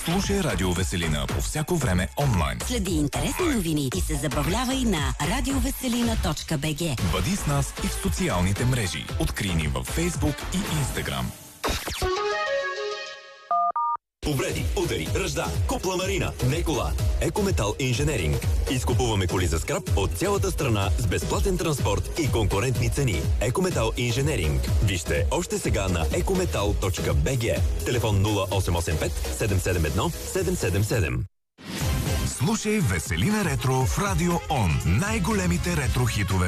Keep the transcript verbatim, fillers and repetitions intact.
Слушай Радио Веселина по всяко време онлайн. Следи интересни новини и се забавлявай на радиовеселина точка би джи. Бъди с нас и в социалните мрежи. Открий ни във Фейсбук и Инстаграм. Повреди, удари, ръжда, купла марина, не кола. Екометал инженеринг. Изкупуваме коли за скрап от цялата страна с безплатен транспорт и конкурентни цени. Екометал инженеринг. Вижте още сега на екометал точка би джи. Телефон нула осем осем пет седем седем едно седем седем седем. Слушай Веселина Ретро в Радио Он. Най-големите ретро хитове